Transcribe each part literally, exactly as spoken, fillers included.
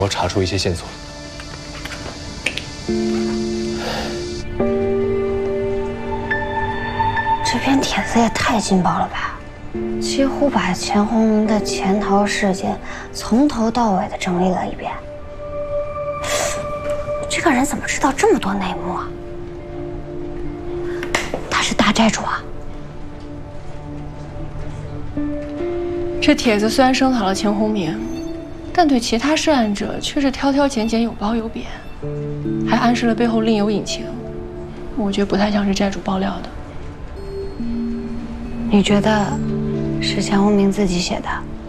我查出一些线索。 这篇帖子也太劲爆了吧！几乎把钱鸿明的潜逃事件从头到尾的整理了一遍。这个人怎么知道这么多内幕啊？他是大债主啊！ 这帖子虽然声讨了钱鸿明，但对其他涉案者却是挑挑拣拣、有褒有贬，还暗示了背后另有隐情。我觉得不太像是债主爆料的。 你觉得是钱鸿明自己写的？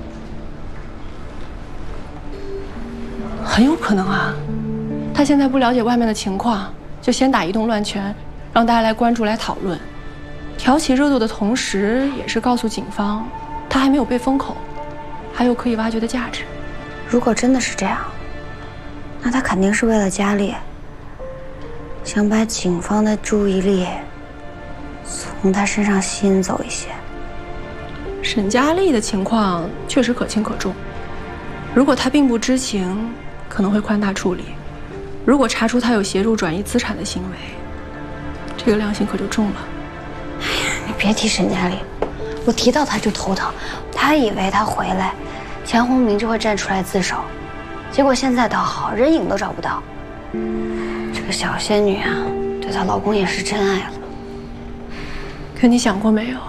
很有可能啊。他现在不了解外面的情况，就先打一通乱拳，让大家来关注、来讨论，挑起热度的同时，也是告诉警方，他还没有被封口，还有可以挖掘的价值。 如果真的是这样，那他肯定是为了佳丽，想把警方的注意力从他身上吸引走一些。 沈佳丽的情况确实可轻可重，如果他并不知情，可能会宽大处理；如果查出他有协助转移资产的行为，这个量刑可就重了。 哎呀，你别提沈佳丽，我提到他就头疼。他以为他回来，钱鸿明就会站出来自首，结果现在倒好，人影都找不到。这个小仙女啊，对她老公也是真爱了。 可你想过没有，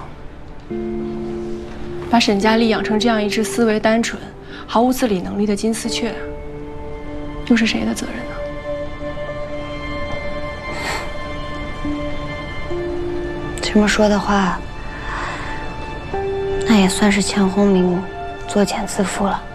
把沈佳丽养成这样一只思维单纯、毫无自理能力的金丝雀，又是谁的责任呢？ 这么说的话，那也算是钱鸿明作茧自缚了。